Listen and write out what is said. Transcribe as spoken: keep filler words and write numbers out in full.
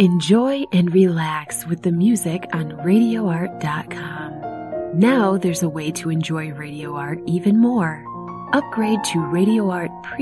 Enjoy and relax with the music on radio art dot com. Now there's a way to enjoy Radio Art even more. Upgrade to radio art